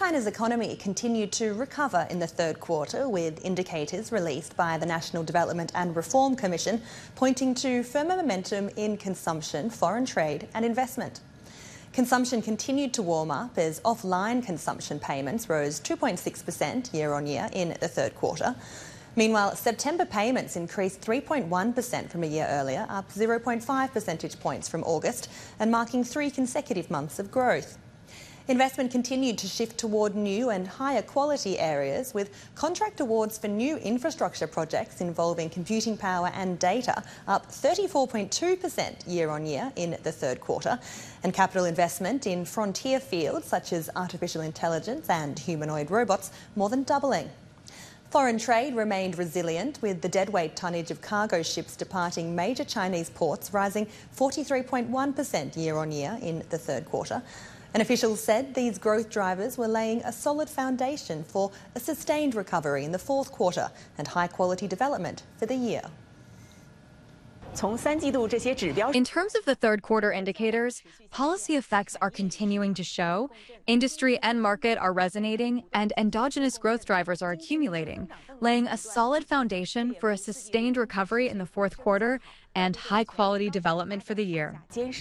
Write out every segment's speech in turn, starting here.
China's economy continued to recover in the third quarter, with indicators released by the National Development and Reform Commission pointing to firmer momentum in consumption, foreign trade and investment. Consumption continued to warm up as offline consumption payments rose 2.6% year-on-year in the third quarter. Meanwhile, September payments increased 3.1% from a year earlier, up 0.5 percentage points from August, and marking 3 consecutive months of growth. Investment continued to shift toward new and higher quality areas, with contract awards for new infrastructure projects involving computing power and data up 34.2% year-on-year in the third quarter, and capital investment in frontier fields such as artificial intelligence and humanoid robots more than doubling. Foreign trade remained resilient, with the deadweight tonnage of cargo ships departing major Chinese ports rising 43.1% year-on-year in the third quarter. And officials said these growth drivers were laying a solid foundation for a sustained recovery in the fourth quarter and high-quality development for the year. In terms of the third quarter indicators, policy effects are continuing to show, industry and market are resonating, and endogenous growth drivers are accumulating, laying a solid foundation for a sustained recovery in the fourth quarter and high-quality development for the year.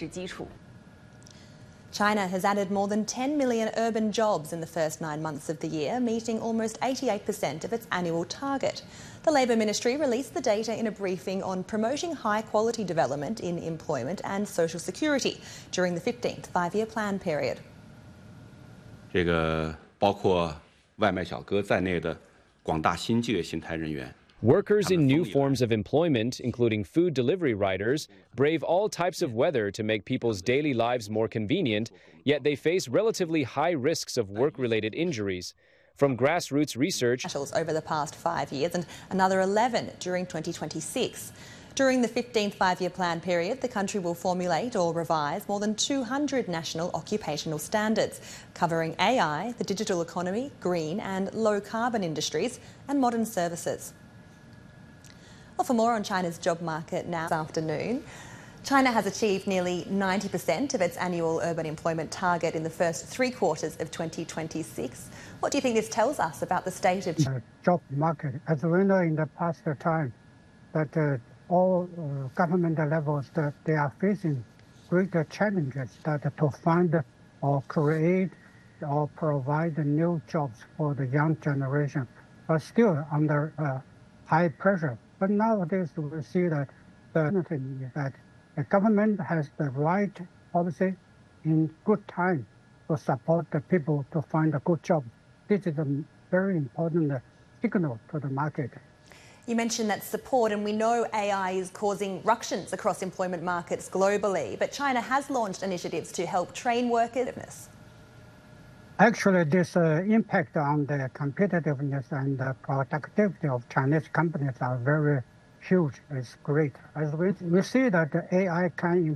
China has added more than 10 million urban jobs in the first 9 months of the year, meeting almost 88% of its annual target. The Labour Ministry released the data in a briefing on promoting high-quality development in employment and social security during the 15th five-year plan period. 这个包括外卖小哥在内的广大新就业形态人员。 Workers in new forms of employment, including food delivery riders, brave all types of weather to make people's daily lives more convenient, yet they face relatively high risks of work-related injuries. From grassroots research over the past 5 years and another 11 during 2026. During the 15th five-year plan period, the country will formulate or revise more than 200 national occupational standards, covering AI, the digital economy, green and low-carbon industries and modern services. Well, for more on China's job market now this afternoon, China has achieved nearly 90% of its annual urban employment target in the first 3 quarters of 2026. What do you think this tells us about the state of the job market? As we know in the past time, that all government levels that they are facing greater challenges that to find or create or provide new jobs for the young generation are still under high pressure. But nowadays we see that the government has the right policy in good time to support the people to find a good job. This is a very important signal to the market. You mentioned that support, and we know AI is causing ructions across employment markets globally, but China has launched initiatives to help train workers. Actually, this impact on the competitiveness and the productivity of Chinese companies are very huge. It's great. As we see that the AI can